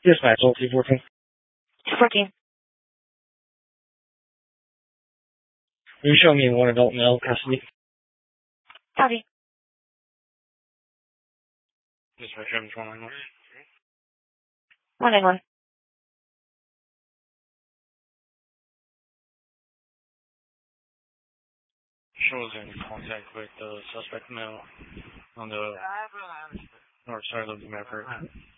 Dispatch, Old T14. 14. You show me one adult male custody. Copy. Dispatch, 191. 191. Shows in contact with the suspect male on the north side of the map.